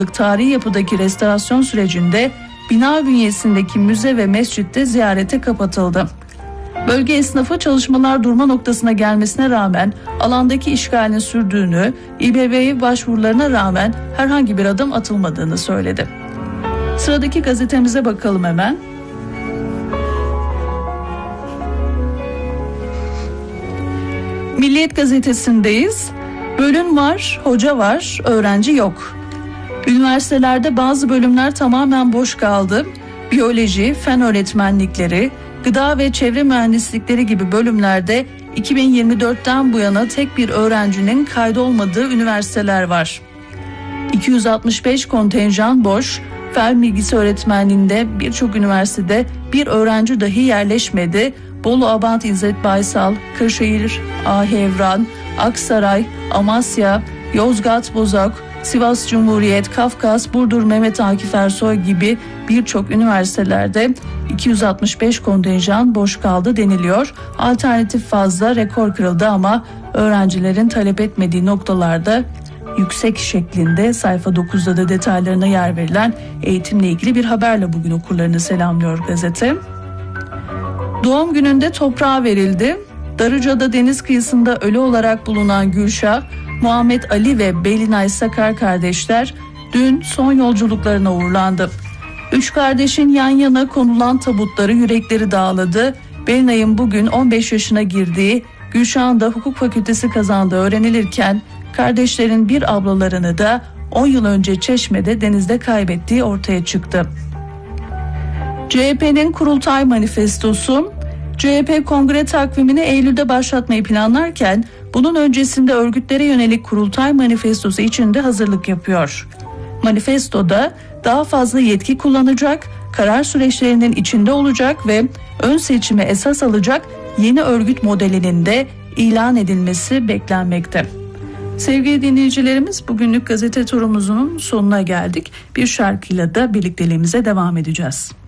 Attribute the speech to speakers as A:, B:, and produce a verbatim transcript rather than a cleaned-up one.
A: tarihi yapıdaki restorasyon sürecinde bina bünyesindeki müze ve mescitte ziyarete kapatıldı. Bölge esnafı çalışmalar durma noktasına gelmesine rağmen alandaki işgalin sürdüğünü, İBB'ye başvurularına rağmen herhangi bir adım atılmadığını söyledi. Sıradaki gazetemize bakalım hemen. Milliyet gazetesindeyiz. Bölüm var, hoca var, öğrenci yok. Üniversitelerde bazı bölümler tamamen boş kaldı. Biyoloji, fen öğretmenlikleri, gıda ve çevre mühendislikleri gibi bölümlerde iki bin yirmi dörtten bu yana tek bir öğrencinin kaydolmadığı üniversiteler var. iki yüz altmış beş kontenjan boş. Fen bilgisi öğretmenliğinde birçok üniversitede bir öğrenci dahi yerleşmedi. Bolu Abant İzzet Baysal, Kırşehir Ahevran, Aksaray, Amasya, Yozgat Bozok, Sivas Cumhuriyet, Kafkas, Burdur Mehmet Akif Ersoy gibi birçok üniversitelerde iki yüz altmış beş kontenjan boş kaldı deniliyor. Alternatif fazla, rekor kırıldı ama öğrencilerin talep etmediği noktalarda yüksek şeklinde sayfa dokuzda da detaylarına yer verilen eğitimle ilgili bir haberle bugün okurlarını selamlıyor gazete. Doğum gününde toprağa verildi. Darıca'da deniz kıyısında ölü olarak bulunan Gülşah, Muhammed Ali ve Belinay Sakar kardeşler dün son yolculuklarına uğurlandı. Üç kardeşin yan yana konulan tabutları yürekleri dağladı. Belinay'ın bugün on beş yaşına girdiği, Gülşah'ın da hukuk fakültesi kazandığı öğrenilirken kardeşlerin bir ablalarını da on yıl önce Çeşme'de denizde kaybettiği ortaya çıktı. C H P'nin kurultay manifestosu. C H P kongre takvimini Eylül'de başlatmayı planlarken bunun öncesinde örgütlere yönelik kurultay manifestosu için de hazırlık yapıyor. Manifestoda daha fazla yetki kullanacak, karar süreçlerinin içinde olacak ve ön seçime esas alacak yeni örgüt modelinin de ilan edilmesi beklenmekte. Sevgili dinleyicilerimiz, bugünlük gazete turumuzun sonuna geldik. Bir şarkıyla da birlikteliğimize devam edeceğiz.